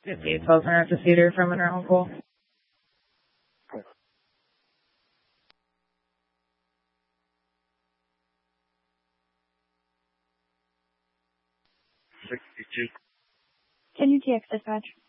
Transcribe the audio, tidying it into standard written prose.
58,000 at the theater from an pool. Okay. Can you TX dispatch?